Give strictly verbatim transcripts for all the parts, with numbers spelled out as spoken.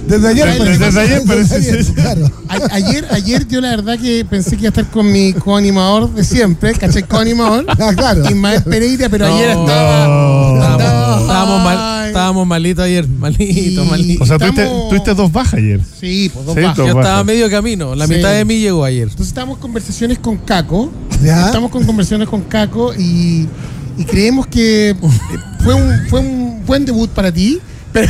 Desde ayer, desde, parece, desde ayer, parece, desde ayer, sí. claro. A, ayer, ayer yo la verdad que pensé que iba a estar con mi coanimador de siempre, ¿cachai? Coanimador. Ah, claro. Ismael Pereira, pero No, ayer estaba. no. estaba- Estábamos, mal, Ay. estábamos malitos ayer, malito, Y- malito. O sea, Estamos- tuviste, tuviste dos bajas ayer. Sí, pues dos Sí, bajas. dos Yo bajas. estaba a medio camino, la Sí. mitad de mí llegó ayer. Entonces estamos en conversaciones con Caco. ¿Ya? Estamos con conversaciones con Caco y, y creemos que eh, fue un, fue un buen debut para ti. Pero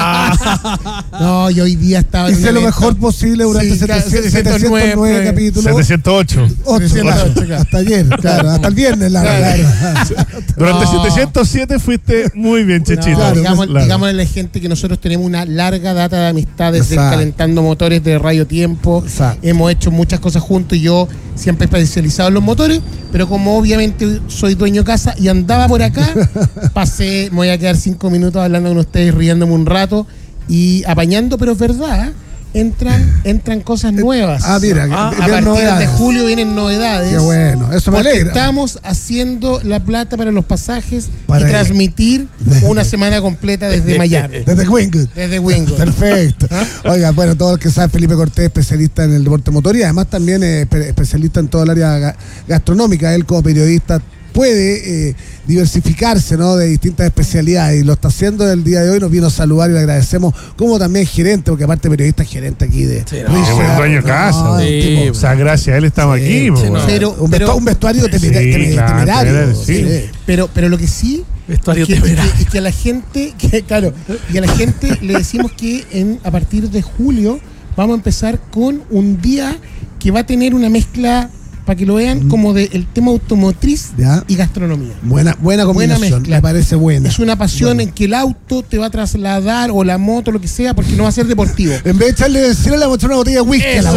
no, yo hoy día estaba en Hice un lo evento- mejor posible durante Sí, claro, setecientos, setecientos nueve setecientos nueve capítulos. setecientos ocho. Ocho, setecientos ocho, claro, hasta ayer, claro, hasta el viernes, la Claro. verdad. Durante No. setecientos siete fuiste muy bien, Chechito. No, Claro, digamos, Claro. digámosle a la gente que nosotros tenemos una larga data de amistad desde Exacto. Calentando Motores de Radio Tiempo. Exacto. Hemos hecho muchas cosas juntos y yo siempre especializado en los motores, pero como obviamente soy dueño de casa y andaba por acá, pasé, me voy a quedar cinco minutos hablando con ustedes, riéndome un rato y apañando, pero es verdad, entran, entran cosas nuevas. Ah, mira, Ah, A bien partir novedades. de julio vienen novedades. Qué bueno, eso me Porque alegra. estamos haciendo la plata para los pasajes Para y ir. transmitir una semana completa desde Miami. Desde Wingwood. Desde Wingo. Perfecto. Oiga, bueno, todo el que sabe, Felipe Cortés, especialista en el deporte motor y además también es espe- especialista en todo el área ga- gastronómica. Él como periodista puede eh, diversificarse, ¿no?, de distintas especialidades y lo está haciendo el día de hoy. Nos vino a saludar y le agradecemos, como también gerente, porque aparte periodista es gerente aquí de Sí, no. Richard. Es buen dueño de casa. No, Sí. un tipo- O sea, gracias a él estamos Sí, aquí. po, sí, no. weón. Pero, un, pero, vestu- un vestuario temera- Sí, tem- claro, temerario. temerario, sí. pero, pero lo que sí Vestuario es que, temerario. es que- es que a la gente, que, claro, y a la gente le decimos que en, a partir de julio vamos a empezar con un día que va a tener una mezcla, para que lo vean, como del tema automotriz Ya. y gastronomía. Buena, buena combinación, mezcla. me parece buena. Es una pasión Bueno. en que el auto te va a trasladar, o la moto, lo que sea, porque no va a ser deportivo. En vez de echarle decirle le mostrar una botella de whisky a la Eso,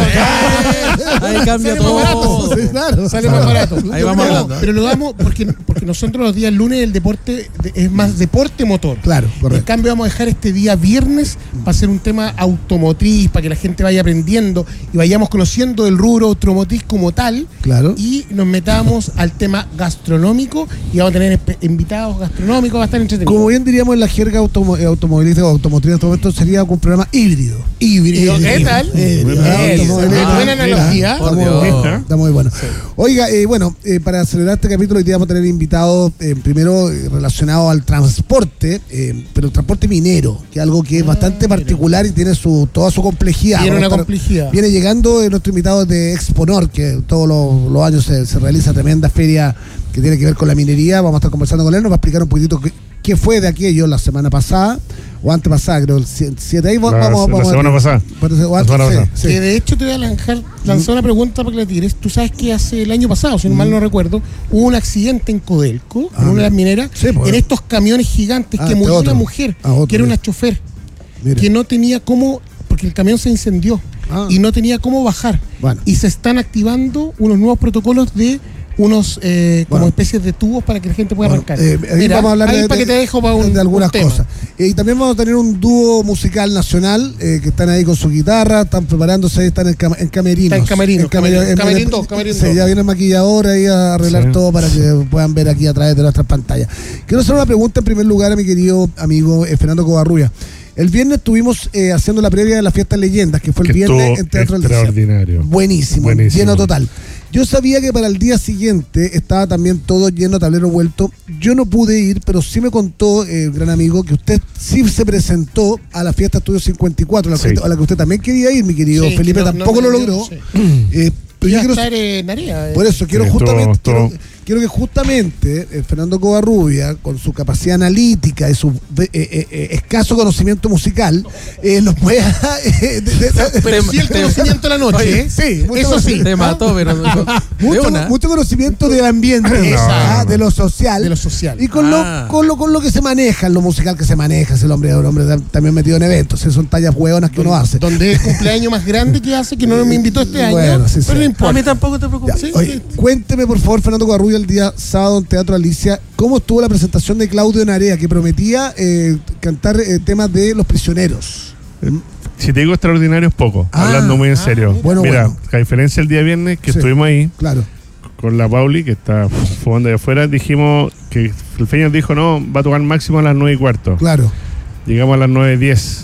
boca. Ahí cambia Sale más barato. todo. Sí, claro. Sale más barato. Ahí vamos No, hablando. pero lo damos porque, porque nosotros los días lunes el deporte de- es más deporte motor. Claro, En correcto. cambio vamos a dejar este día viernes para hacer un tema automotriz, para que la gente vaya aprendiendo y vayamos conociendo el rubro automotriz como tal. Claro. Y nos metamos al tema gastronómico y vamos a tener espe- invitados gastronómicos, va a estar entretenido. Como bien diríamos en la jerga automo eh, automovilística o automotriz en este momento, sería un programa híbrido. Híbrido, ¿qué tal? Híbrido. Eso, Automovilístico. buena analogía. Está Por muy Dios. bueno, está muy bueno. Oiga, eh, bueno, eh, para acelerar este capítulo hoy día vamos a tener invitados, eh, primero eh, relacionados al transporte, eh, pero el transporte minero, que es algo que es bastante particular y tiene su toda su complejidad. Tiene Vamos a una estar- complejidad. Viene llegando eh, nuestro invitado de Exponor, que todos los, los años se, se realiza tremenda feria que tiene que ver con la minería. Vamos a estar conversando con él, nos va a explicar un poquito qué, qué fue de aquello la semana pasada, o antepasada, creo, el siete ahí. La- Vamos, la vamos, semana pasada. Parece- o La antes, semana sí, pasada. sí. Que de hecho te voy a lanzar, lanzar una pregunta para que la tires. Tú sabes que hace el año pasado, si mal no recuerdo, hubo un accidente en Codelco, Ah, en una de las mineras, sí, pues. en estos camiones gigantes, Ah, que este murió otro. una mujer, Ah, otro, que era mira. una chofer, Mira. que no tenía cómo, porque el camión se incendió Ah. y no tenía cómo bajar. Bueno. Y se están activando unos nuevos protocolos de unos eh, como Bueno. especies de tubos para que la gente pueda Bueno, arrancar. eh, ahí Mira, vamos a hablar ahí de, para que te dejo para un, de algunas un tema. cosas. Eh, y también vamos a tener un dúo musical nacional eh, que están ahí con su guitarra, están preparándose, están en, cam- en camerinos. Está en camerinos, En camer- camerín- en- camerín en- dos, camerín sí, dos. ya viene el maquillador ahí a arreglar Sí. todo para que puedan ver aquí a través de nuestras pantallas. Quiero hacer una pregunta en primer lugar a mi querido amigo eh, Fernando Covarrubia. El viernes estuvimos eh, haciendo la previa de la fiesta de leyendas, que fue el Que viernes estuvo en Teatro del Desierto. extraordinario. Buenísimo, Buenísimo. lleno total. Yo sabía que para el día siguiente estaba también todo lleno, tablero vuelto. Yo no pude ir, pero sí me contó eh, el gran amigo que usted sí se presentó a la fiesta Estudio cincuenta y cuatro, a la, Sí. que, a la que usted también quería ir, mi querido Sí, Felipe, que no- tampoco no lo me dio, logró. sí. Eh, pero Ya yo quiero, estar en área. eh. por eso quiero Sí, justamente estuvo- quiero, estuvo- quiero que justamente eh, Fernando Covarrubia, con su capacidad analítica y su eh, eh, eh, escaso conocimiento musical, eh, nos pueda eh, de- de- de- Pero sí el conocimiento de la noche, Oye, ¿eh? sí, mucho Eso sí. Te mató, pero de mucho, una. mucho conocimiento del ambiente, No, ah, no, no. de lo social, De lo social. y con, Ah. lo, con, lo, con lo que se maneja, en lo musical que se maneja, es el hombre, el hombre tam- también metido en eventos, esas son tallas hueonas que uno hace. Donde es el cumpleaños más grande que hace, que no me invitó este año. Bueno, sí, sí. pero no A importa. mí tampoco te preocupes. Ya, Sí, oye, sí. cuénteme por favor, Fernando Covarrubia, el día sábado en Teatro Alicia, ¿cómo estuvo la presentación de Claudio Narea, que prometía eh, cantar eh, temas de Los Prisioneros? Si te digo extraordinario es poco, Ah, hablando muy en ah, serio. mira. Bueno, Mira, bueno. a diferencia del día viernes que Sí. estuvimos ahí Claro. con la Pauli, que está fumando de afuera, dijimos que el Feñas dijo no, va a tocar máximo a las nueve y cuarto. Claro. Llegamos a las nueve y diez.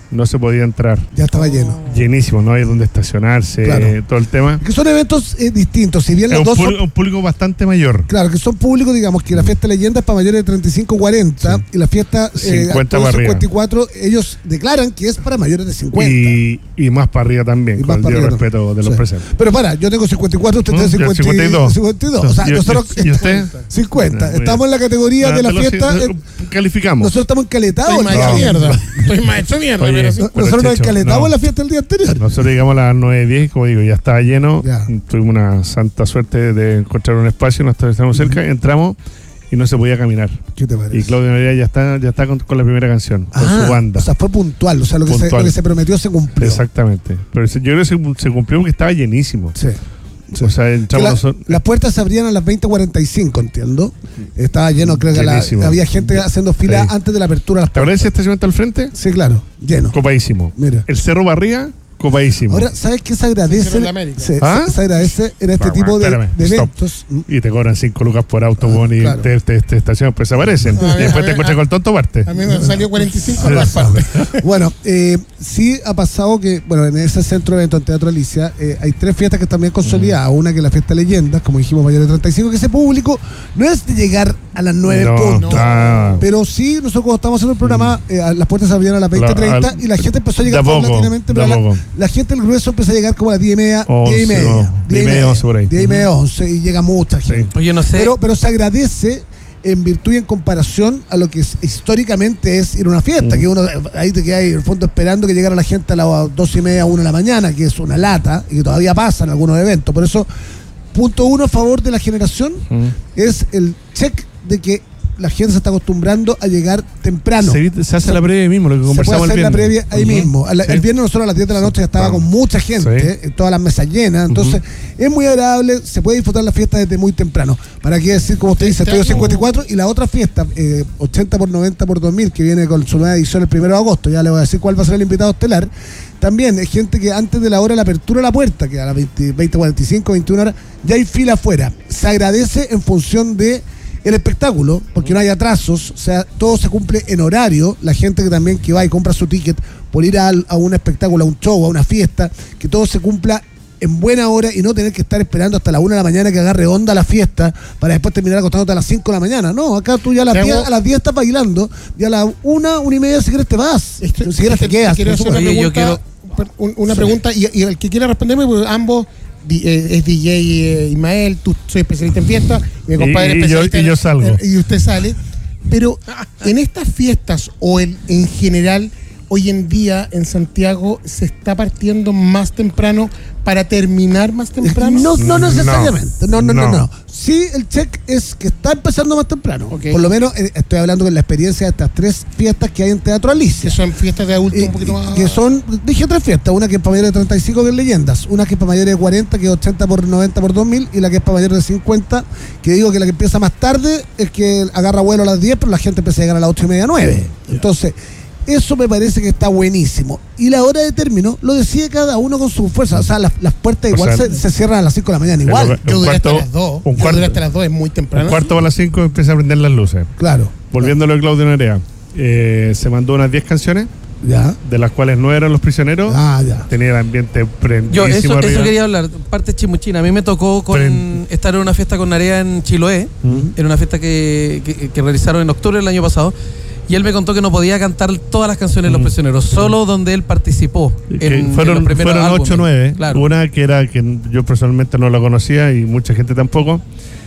no se podía entrar. Ya estaba lleno. Llenísimo, no hay donde estacionarse, Claro. eh, todo el tema. Que son eventos eh, distintos, si bien Es los un, dos son, público, un público bastante mayor. claro, que son públicos, digamos que la fiesta leyenda es para mayores de treinta y cinco a cuarenta Sí. y la fiesta eh, cincuenta Actores para arriba. cincuenta y cuatro, ellos declaran que es para mayores de cincuenta. Y, y más para arriba también, Y con más el para debido arriba respeto de los Sí. presentes. Pero para, yo tengo cincuenta y cuatro, usted Mm, tiene yo cincuenta, cincuenta y dos. cincuenta y dos. O sea, ¿Y- nosotros y- y usted? cincuenta. Muy bien. Estamos en la categoría Ah, de la te lo- fiesta. te- eh, calificamos. nosotros estamos encaletados. Estoy más ¿no? hecho No. mierda. Estoy más hecho mierda, Oye, pero sí. pero Nosotros nos Checho, encalетamos no. en la fiesta el día anterior. Nosotros llegamos a las nueve diez, como digo, ya estaba lleno. Ya. Tuvimos una santa suerte de encontrar un espacio, nos estábamos cerca, entramos y no se podía caminar. ¿Qué te parece? Y Claudio Narea ya está, ya está con, con la primera canción, con Ah, su banda. O sea, fue puntual. O sea, lo que, se, Puntual. lo que se prometió se cumplió. Exactamente. Pero se- yo creo que se, se cumplió porque estaba llenísimo. Sí. Sí. O sea, Que entramos la- nosotros- las puertas se abrían a las veinte cuarenta y cinco, entiendo. Estaba lleno, creo que la- Llenísimo. había gente haciendo fila Sí. antes de la apertura de las ¿Te acuerdas puertas. de ese estacionamiento al frente? Sí, claro, lleno. Copadísimo. Mira. El Cerro Barriga, copadísimo. Ahora, ¿sabes qué se agradece? Cerro de la América. Se, ¿Ah? se- se agradece en este Bueno, tipo de, espérame, de stop. eventos. Mm. Y te cobran cinco lucas por auto, Ah, bon, y claro. te, te, te estacionan, pues aparecen. A ver, y después a te ver, encuentras a- con el tonto parte. A mí me salió cuarenta y cinco en las partes. Bueno, eh, sí ha pasado que, bueno, en ese centro de eventos en Teatro Alicia eh, hay tres fiestas que están bien consolidadas. Una que es la fiesta Leyendas, como dijimos, mayor de treinta y cinco, que ese público no es de llegar a las nueve No, puntos. ah. Pero sí, nosotros cuando estábamos haciendo el programa, eh, a- las puertas se abrían a las veinte treinta al- y la gente empezó a llegar de a poco, paulatinamente, de pero a la, poco. la gente, el grueso, empezó a llegar como a las diez y media, once, diez y media. no, diez y media, once por ahí. diez y media, once, y llega mucha gente. Sí. Oye, no sé. Pero, pero se agradece en virtud y en comparación a lo que es- históricamente es ir a una fiesta, Mm. que uno ahí te queda ahí en el fondo esperando que llegara la gente a las dos y media, una de la mañana, que es una lata y que todavía pasa en algunos eventos. Por eso, punto uno a favor de la generación Mm. es el check de que la gente se está acostumbrando a llegar temprano. Se, se hace la previa mismo, lo que Se puede conversamos hacer el la viernes. previa ahí Ujú. mismo. A la- Sí. El viernes nosotros a las diez de la noche ya estaba Vamos. con mucha gente, Sí. eh, todas las mesas llenas. Entonces, es muy agradable, se puede disfrutar la fiesta desde muy temprano. ¿Para qué decir, como usted dice, Este Estudio año- cincuenta y cuatro y la otra fiesta, eh, ochenta por noventa por dos mil, que viene con su nueva edición el primero de agosto? Ya le voy a decir cuál va a ser el invitado estelar. También es gente que antes de la hora de la apertura de la puerta, que a las veinte, veinte cuarenta y cinco, veintiuna horas, ya hay fila afuera. Se agradece en función de el espectáculo, porque no hay atrasos, o sea, todo se cumple en horario. La gente que también que va y compra su ticket por ir a, a un espectáculo, a un show, a una fiesta, que todo se cumpla en buena hora y no tener que estar esperando hasta la una de la mañana que agarre onda la fiesta para después terminar acostándote a las cinco de la mañana. No, acá tú ya a las Te diez, hago- a las diez estás bailando y a las una, una y media si quieres te vas. Este- si quieres te este- quedas. Quiero por hacer una supuesto. Oye, yo pregunta, per- un- una pregunta y, y el que quiera responderme, porque ambos di- eh, es D J eh, Ismael, tú soy especialista en fiesta, y mi Y- compadre y es yo- especialista y en- yo salgo. en- y usted sale. Pero en estas fiestas o en, en general, hoy en día en Santiago se está partiendo más temprano para terminar más temprano. No, no necesariamente. No, no, no, no. No. Sí, el check es que está empezando más temprano. Ok. Por lo menos eh, estoy hablando de la experiencia de estas tres fiestas que hay en Teatro Alicia. Que son fiestas de adultos Eh, un poquito más. que son, dije tres fiestas, una que es para mayores de treinta y cinco que es Leyendas, una que es para mayores de cuarenta que es ochenta por noventa por dos mil y la que es para mayores de cincuenta, que digo que la que empieza más tarde es que agarra vuelo a las diez, pero la gente empieza a llegar a las ocho y media, nueve. Entonces, eso me parece que está buenísimo. Y la hora de término lo decide cada uno con su fuerza. O sea, las, las puertas O igual sea, se, se cierran a las cinco de la mañana, igual. Pero- Yo un duré hasta cuarto- las dos. un Yo cuarto- duré hasta las dos, es muy temprano. Un cuarto a las cinco empieza a prender las luces. Claro. Volviendo a lo de Claudio Narea, eh, se mandó unas diez canciones, Ya. de las cuales nueve eran Los Prisioneros. Ah, ya. Tenía el ambiente Yo prendísimo eso, arriba. eso quería hablar, parte chimuchina. A mí me tocó con Pren- estar en una fiesta con Narea en Chiloé, Mm. en una fiesta que, que, que realizaron en octubre del año pasado, y él me contó que no podía cantar todas las canciones de Los Mm. Prisioneros, solo donde él participó. Que En, en fueron los primeros fueron álbumes. ocho o nueve. Claro. Una que era que yo personalmente no la conocía y mucha gente tampoco.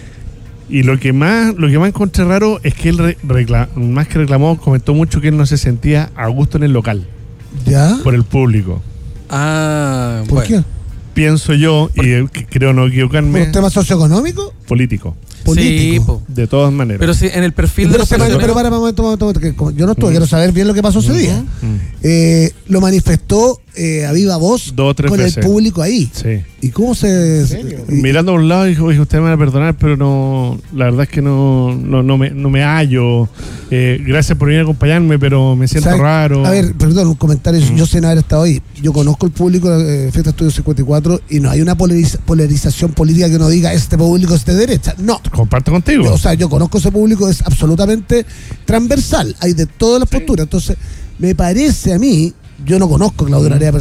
Y lo que más lo que más encontré raro es que él re- recla- más que reclamó, comentó mucho que él no se sentía a gusto en el local ¿Ya? por el público. Ah, ¿Por bueno. qué? Pienso yo, y eh, que creo no ¿Por equivocarme, un tema socioeconómico? político. Político. Sí, po. De todas maneras. Pero sí, en el perfil de Pero, Los se- pero Prisioneros. para, un momento, un momento, un momento, que como yo no estuve, Mm. quiero saber bien lo que pasó ese día. Mm. Eh, lo manifestó eh, a viva voz Dos o tres con veces. el público ahí. Sí. ¿Y cómo se...? serio? y- Mirando a un lado dijo, oye, ustedes me van a perdonar, pero no, la verdad es que no, no, no me, no me hallo. Eh, gracias por venir a acompañarme, pero me siento ¿sabe? raro. A ver, perdón, un comentario. Mm. Yo sé no haber estado ahí. Yo conozco el público de eh, Fiesta Estudio cincuenta y cuatro y no hay una polariza- polarización política que uno diga este público es de derecha. No. Comparto contigo. O sea, yo conozco ese público, es absolutamente transversal. Hay de todas las posturas. Entonces, me parece a mí, yo no conozco a Claudio Narea